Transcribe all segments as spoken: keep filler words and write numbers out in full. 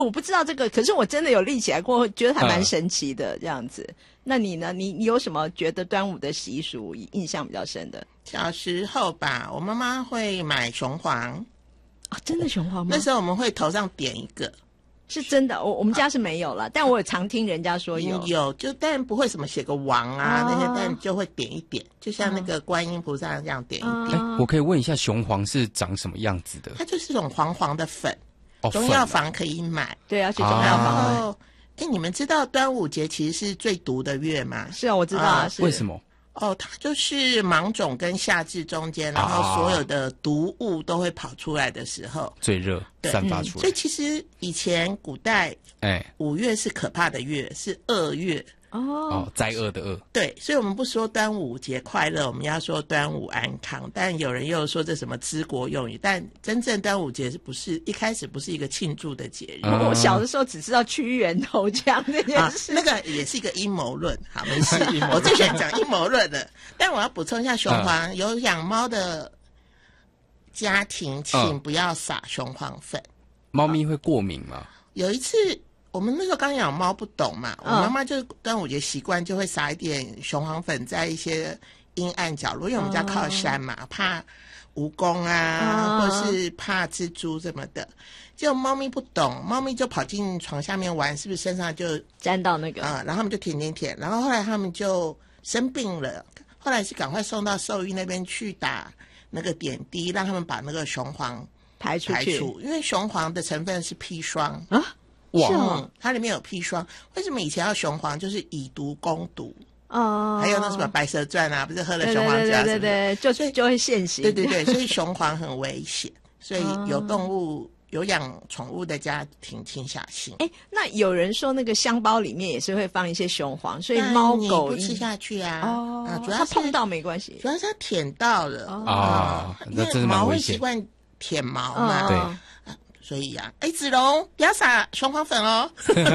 我不知道这个，可是我真的有立起来过，觉得还蛮神奇的、嗯、这样子。那你呢？你你有什么觉得端午的习俗印象比较深的？ 小时候吧，我妈妈会买雄黄啊，真的雄黄吗？ 那时候我们会头上点一个， 是真的。我我们家是没有了、啊，但我也常听人家说有有，就但不会什么写个王啊、哦、那些，但就会点一点，就像那个观音菩萨这样点一点。 哎、我可以问一下，雄黄是长什么样子的？ 它就是这种黄黄的粉。 哦、 中药房可以买， 对啊，去中药房。 然后，哎，你们知道端午节其实是最毒的月吗？ 是啊，我知道啊。 呃、 为什么？ 哦，它就是芒种跟夏至中间，然后所有的毒物都会跑出来的时候， 最热散发出来、嗯。 所以其实以前古代，哎，五月是可怕的月，是恶月。 哦哦，灾厄的厄。 对，所以我们不说端午节快乐，我们要说端午安康。但有人又说这什么治国用语，但真正端午节是不是一开始不是一个庆祝的节日？ 嗯、我小的时候只知道屈原投江这件事、 啊，那个也是一个阴谋论。好，没事，我最喜欢讲阴谋论的。但我要补充一下，雄黄、嗯、有养猫的家庭，请不要撒雄黄粉。 猫、嗯、咪会过敏吗？ 有一次。我们那时候刚养猫不懂嘛，我妈妈就端午节习惯就会撒一点雄黄粉在一些阴暗角落，因为我们家靠山嘛，哦、怕蜈蚣啊、哦，或是怕蜘蛛什么的。结果猫咪不懂，猫咪就跑进床下面玩，是不是身上就沾到那个啊、嗯？然后他们就舔舔舔，然后后来他们就生病了，后来是赶快送到兽医那边去打那个点滴，让他们把那个雄黄排出去， 因为雄黄的成分是砒霜啊。 哇、嗯，它里面有砒霜。为什么以前要雄黄？就是以毒攻毒哦。 还有那什么《白蛇传》啊，不是喝了雄黄酒啊什么的， 对对对对，就所以就会现形。 对对对，所以雄黄很危险，所以有动物、有养宠物的家庭请小心。 哎，那有人说那个香包里面也是会放一些雄黄，所以猫狗不吃下去啊。 哦， 啊，主要是它碰到没关系， 主要是它舔到了啊，那真的蛮危险。 因为猫会习惯舔毛嘛， 对。 所以呀、啊，哎，子龙不要撒雄黄粉哦。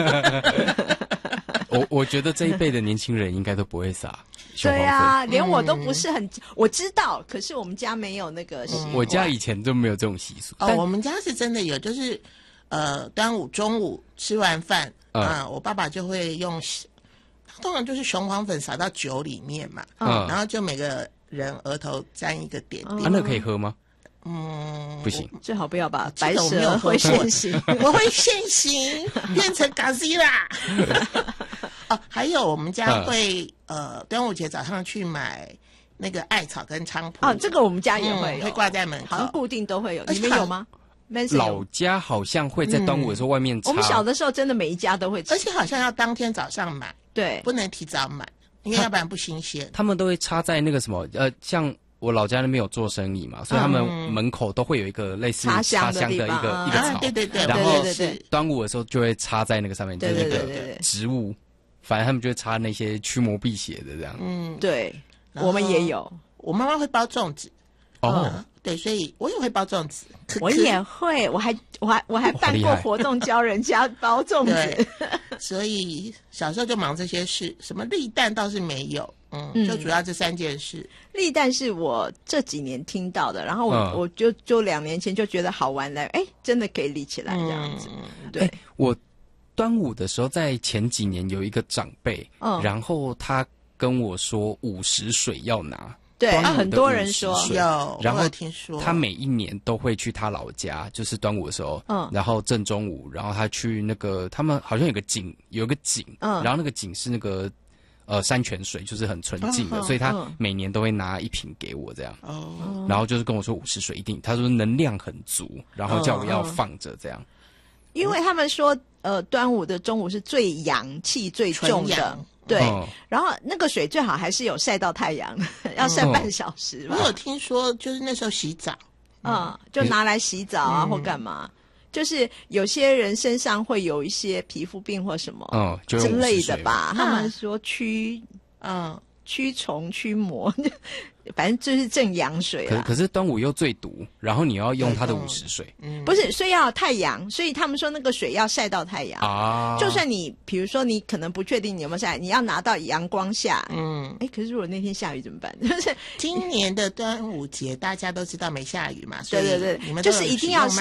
我我觉得这一辈的年轻人应该都不会撒雄黄粉。 对啊，连我都不是很、嗯、我知道，可是我们家没有那个习惯、嗯。 我家以前都没有这种习俗。 哦，我们家是真的有，就是呃，端午中午吃完饭啊、嗯，我爸爸就会用，通常就是雄黄粉撒到酒里面嘛，嗯，然后就每个人额头沾一个点点。 啊，那可以喝吗？ 嗯， 不行， 最好不要把白蛇会现形， 我会现形变成嘎吉拉。哦，还有我们家会、嗯、呃，端午节早上去买那个艾草跟菖蒲。 哦，这个我们家也会有、 嗯、会挂在门口， 好像固定都会有。你们有吗？ 老家好像会在端午的时候外面插、 嗯。我们小的时候真的每一家都会吃， 而且好像要当天早上买， 对， 不能提早买，因为要不然不新鲜。 他们都会插在那个什么呃，像。我老家那边有做生意嘛，所以他们门口都会有一个类似插香的一个、嗯、一个草、 啊，对对对， 然后是端午的时候就会插在那个上面，就是一个植物，反正他们就会插那些驱魔辟邪的这样。 嗯， 对，我们也有， 我妈妈会包粽子。 哦、 嗯，对，所以我也会包粽子， 我也会，我还我还我还办过活动教人家包粽子。 所以小时候就忙这些事，什么立蛋倒是没有。嗯，就主要这三件事。 立蛋是我这几年听到的，然后我、嗯、我就就两年前就觉得好玩了，哎，真的可以立起来这样子。嗯、对， 我端午的时候在前几年有一个长辈，嗯，然后他跟我说午时水要拿。 对，很多人说有， 然后听说他每一年都会去他老家，就是端午的时候，嗯，然后正中午，然后他去那个他们好像有个井，有个井，嗯，然后那个井是那个。呃，山泉水就是很纯净的，哦、所以他每年都会拿一瓶给我这样。哦，然后就是跟我说午时水一定，他说能量很足，然后叫我要放着这样。 因为他们说，呃，端午的中午是最阳气最重的，对、哦。然后那个水最好还是有晒到太阳，要晒半小时吧。 我有听说，就是那时候洗澡， 嗯，嗯就拿来洗澡啊、嗯、或干嘛。就是有些人身上会有一些皮肤病或什么嗯之类的吧，他们说驱嗯驱虫驱魔，反正就是正阳水啊。可可是端午又最毒，然后你要用它的午时水， 嗯，不是，所以要有太阳，所以他们说那个水要晒到太阳啊。就算你比如说你可能不确定你有没有晒，你要拿到阳光下，嗯，哎，可是如果那天下雨怎么办？就是今年的端午节大家都知道没下雨嘛，所以对对对，就是一定要晒。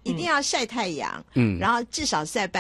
一定要晒太阳，嗯，然后至少晒半